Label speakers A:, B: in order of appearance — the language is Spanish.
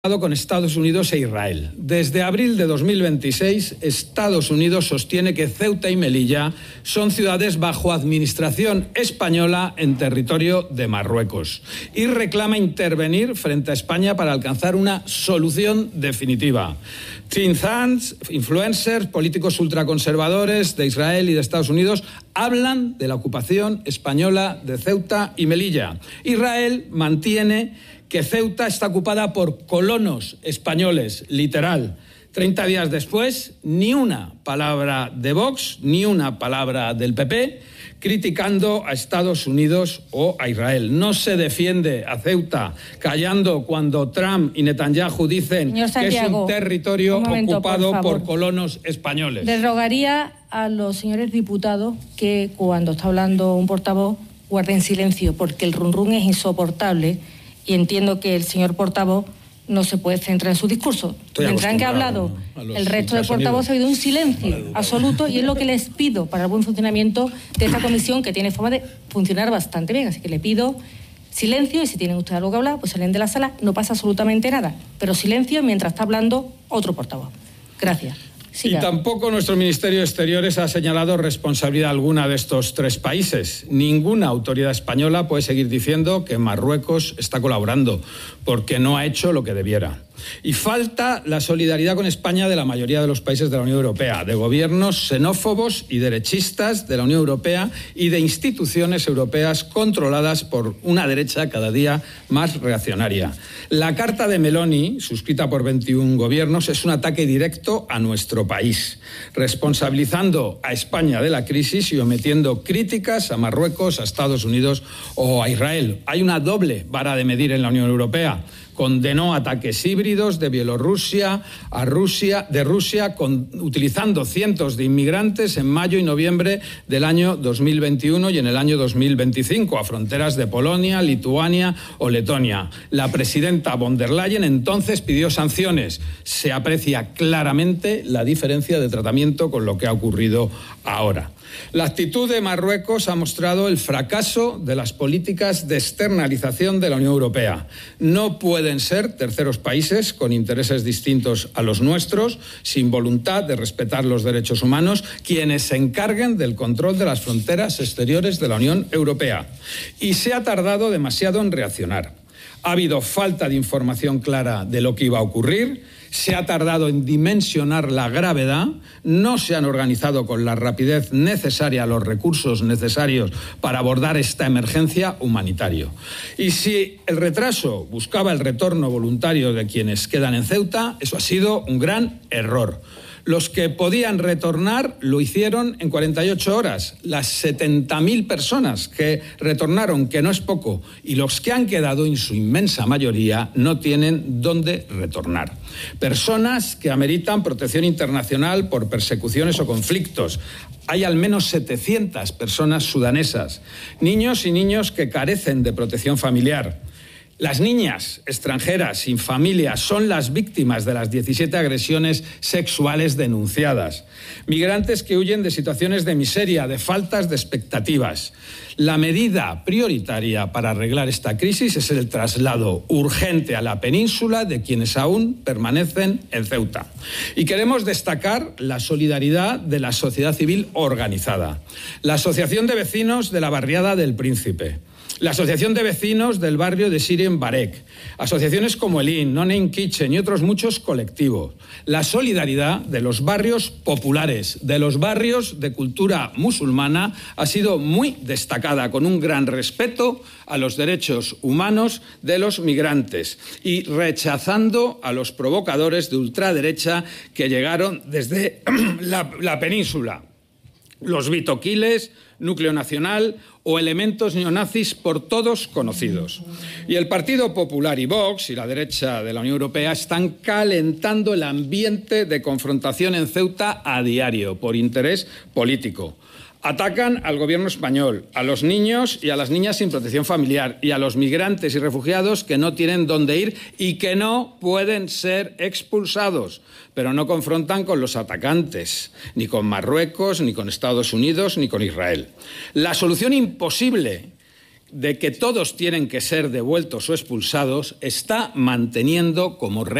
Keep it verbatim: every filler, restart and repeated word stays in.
A: con Estados Unidos e Israel. Desde abril de dos mil veintiséis, Estados Unidos sostiene que Ceuta y Melilla son ciudades bajo administración española en territorio de Marruecos y reclama intervenir frente a España para alcanzar una solución definitiva. Think tanks, influencers, políticos ultraconservadores de Israel y de Estados Unidos hablan de la ocupación española de Ceuta y Melilla. Israel mantiene que Ceuta está ocupada por colonos españoles, literal. Treinta días después, ni una palabra de Vox, ni una palabra del P P, criticando a Estados Unidos o a Israel. No se defiende a Ceuta callando cuando Trump y Netanyahu dicen que es un territorio un momento, ocupado por, por colonos españoles.
B: Les rogaría a los señores diputados que cuando está hablando un portavoz guarden silencio, porque el run run es insoportable. Y entiendo que el señor portavoz no se puede centrar en su discurso. Mientras que ha hablado el resto de portavoces, ha habido un silencio absoluto, y es lo que les pido para el buen funcionamiento de esta comisión, que tiene forma de funcionar bastante bien. Así que le pido silencio, y si tienen ustedes algo que hablar, pues salen de la sala, no pasa absolutamente nada. Pero silencio mientras está hablando otro portavoz. Gracias.
A: Siga. Y tampoco nuestro Ministerio de Exteriores ha señalado responsabilidad alguna de estos tres países. Ninguna autoridad española puede seguir diciendo que Marruecos está colaborando, porque no ha hecho lo que debiera. Y falta la solidaridad con España de la mayoría de los países de la Unión Europea, de gobiernos xenófobos y derechistas de la Unión Europea y de instituciones europeas controladas por una derecha cada día más reaccionaria. La carta de Meloni, suscrita por veintiún gobiernos, es un ataque directo a nuestro país, responsabilizando a España de la crisis y omitiendo críticas a Marruecos, a Estados Unidos o a Israel. Hay una doble vara de medir en la Unión Europea. Condenó ataques híbridos de Bielorrusia a Rusia, de Rusia, con, utilizando cientos de inmigrantes en mayo y noviembre del año dos mil veintiuno y en el año dos mil veinticinco a fronteras de Polonia, Lituania o Letonia. La presidenta von der Leyen entonces pidió sanciones. Se aprecia claramente la diferencia de tratamiento con lo que ha ocurrido ahora. La actitud de Marruecos ha mostrado el fracaso de las políticas de externalización de la Unión Europea. No pueden ser terceros países con intereses distintos a los nuestros, sin voluntad de respetar los derechos humanos, quienes se encarguen del control de las fronteras exteriores de la Unión Europea. Y se ha tardado demasiado en reaccionar. Ha habido falta de información clara de lo que iba a ocurrir. Se ha tardado en dimensionar la gravedad, no se han organizado con la rapidez necesaria los recursos necesarios para abordar esta emergencia humanitaria. Y si el retraso buscaba el retorno voluntario de quienes quedan en Ceuta, eso ha sido un gran error. Los que podían retornar lo hicieron en cuarenta y ocho horas. Las setenta mil personas que retornaron, que no es poco, y los que han quedado, en su inmensa mayoría, no tienen dónde retornar. Personas que ameritan protección internacional por persecuciones o conflictos. Hay al menos setecientas personas sudanesas. Niños y niños que carecen de protección familiar. Las niñas extranjeras sin familia son las víctimas de las diecisiete agresiones sexuales denunciadas. Migrantes que huyen de situaciones de miseria, de faltas de expectativas. La medida prioritaria para arreglar esta crisis es el traslado urgente a la península de quienes aún permanecen en Ceuta. Y queremos destacar la solidaridad de la sociedad civil organizada. La Asociación de Vecinos de la Barriada del Príncipe. La Asociación de Vecinos del barrio de Siren Barek, asociaciones como el I N, No Name Kitchen y otros muchos colectivos. La solidaridad de los barrios populares, de los barrios de cultura musulmana, ha sido muy destacada, con un gran respeto a los derechos humanos de los migrantes y rechazando a los provocadores de ultraderecha que llegaron desde la, la península. Los bitoquiles, Núcleo Nacional o elementos neonazis por todos conocidos. Y el Partido Popular y Vox y la derecha de la Unión Europea están calentando el ambiente de confrontación en Ceuta a diario por interés político. Atacan al gobierno español, a los niños y a las niñas sin protección familiar y a los migrantes y refugiados que no tienen dónde ir y que no pueden ser expulsados. Pero no confrontan con los atacantes, ni con Marruecos, ni con Estados Unidos, ni con Israel. La solución imposible de que todos tienen que ser devueltos o expulsados está manteniendo como